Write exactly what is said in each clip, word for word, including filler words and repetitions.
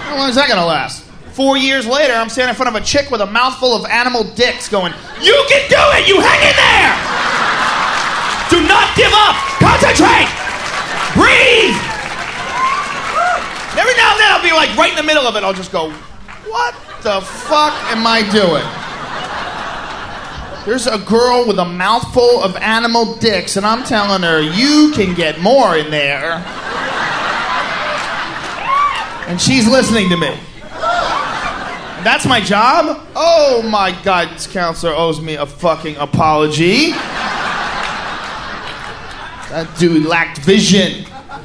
How long is that gonna last? Four years later, I'm standing in front of a chick with a mouthful of animal dicks going, you can do it! You hang in there! Do not give up! Concentrate! Breathe! Every now and then I'll be like right in the middle of it, I'll just go, what the fuck am I doing? There's a girl with a mouthful of animal dicks, and I'm telling her, you can get more in there. And she's listening to me. That's my job? Oh my God, this counselor owes me a fucking apology. That dude lacked vision.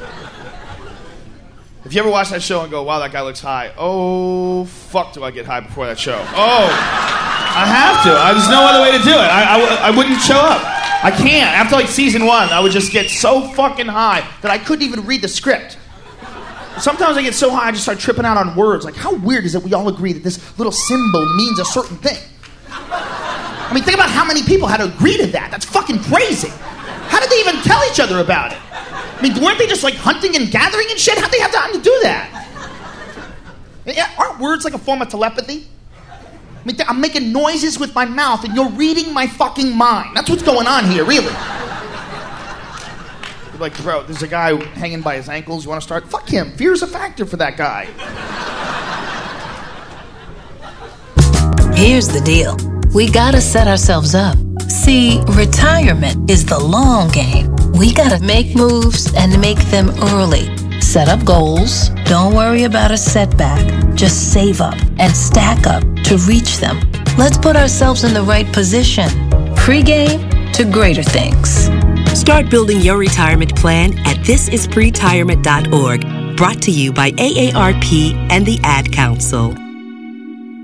If you ever watch that show and go, wow, that guy looks high. Oh, fuck, do I get high before that show? Oh, I have to. I, there's no other way to do it. I, I, I wouldn't show up. I can't. After like season one, I would just get so fucking high that I couldn't even read the script. Sometimes I get so high I just start tripping out on words. Like, how weird is it we all agree that this little symbol means a certain thing? I mean, think about how many people had to agree to that. That's fucking crazy. How did they even tell each other about it? I mean, weren't they just like hunting and gathering and shit? How'd they have time to do that? Yeah, aren't words like a form of telepathy? I mean, I'm making noises with my mouth and you're reading my fucking mind. That's what's going on here, really. You're like, bro, there's a guy hanging by his ankles. You want to start? Fuck him. Fear's a factor for that guy. Here's the deal. We gotta set ourselves up. See, retirement is the long game. We gotta make moves and make them early. Set up goals. Don't worry about a setback. Just save up and stack up to reach them. Let's put ourselves in the right position. Pre-game to greater things. Start building your retirement plan at this is pretirement dot org. Brought to you by A A R P and the Ad Council.